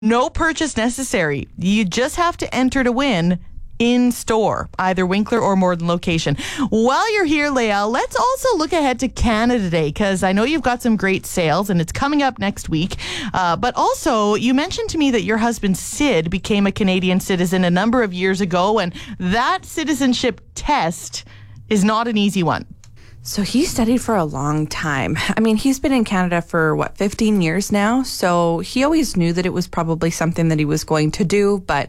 No purchase necessary. You just have to enter to win in store, either Winkler or Morden location. While you're here, Lael, let's also look ahead to Canada Day, because I know you've got some great sales and it's coming up next week. But also, you mentioned to me that your husband Sid became a Canadian citizen a number of years ago, and that citizenship test is not an easy one. So he studied for a long time. I mean, he's been in Canada for 15 years now. So he always knew that it was probably something that he was going to do. But,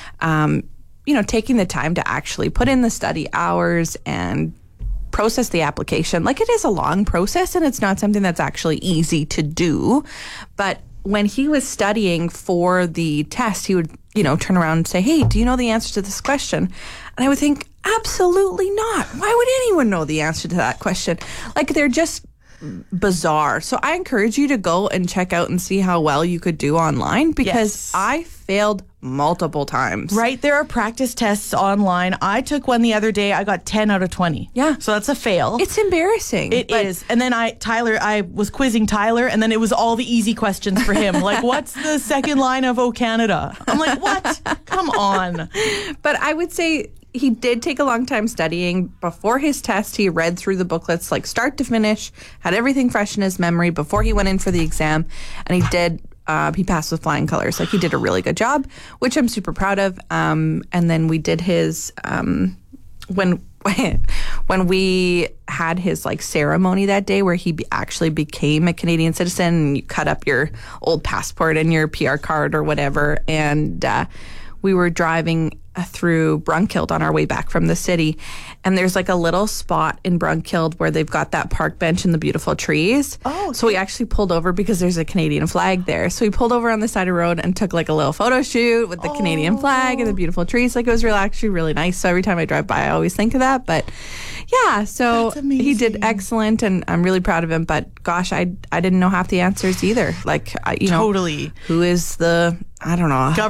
taking the time to actually put in the study hours and process the application, like, it is a long process and it's not something that's actually easy to do. But when he was studying for the test, he would, turn around and say, hey, do you know the answer to this question? And I would think, absolutely not. Why would anyone know the answer to that question? Like, they're just bizarre. So I encourage you to go and check out and see how well you could do online, because I failed multiple times. Right. There are practice tests online. I took one the other day. I got 10 out of 20. Yeah. So that's a fail. It's embarrassing. It is. And then I was quizzing Tyler, and then it was all the easy questions for him. Like, what's the second line of O Canada? I'm like, what? Come on. But I would say he did take a long time studying. Before his test, he read through the booklets, like, start to finish, had everything fresh in his memory before he went in for the exam. And he passed with flying colors. Like, he did a really good job, which I'm super proud of. And then we did his, when we had his, like, ceremony that day where he actually became a Canadian citizen, and you cut up your old passport and your PR card or whatever. And we were driving through Brunkild on our way back from the city, and there's, like, a little spot in Brunkild where they've got that park bench and the beautiful trees. Oh, okay. So we actually pulled over because there's a Canadian flag there. So we pulled over on the side of the road and took, like, a little photo shoot with the Canadian flag and the beautiful trees. Like, it was actually really nice. So every time I drive by, I always think of that. But yeah, so he did excellent, and I'm really proud of him. But gosh, I didn't know half the answers either. Like, totally. Who is the, I don't know.